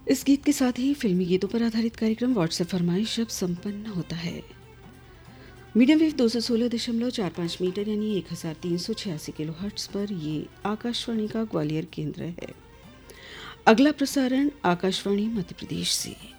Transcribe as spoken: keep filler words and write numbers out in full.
इस गीत के साथ ही फिल्मी गीतों पर आधारित कार्यक्रम व्हाट्सएप फरमाइश अब संपन्न होता है। मीडियम वेव दो सौ सोलह दशमलव चार पाँच मीटर यानी एक हज़ार तीन सौ छियासी किलो हर्ट्स पर ये आकाशवाणी का ग्वालियर केंद्र है। अगला प्रसारण आकाशवाणी मध्य प्रदेश से।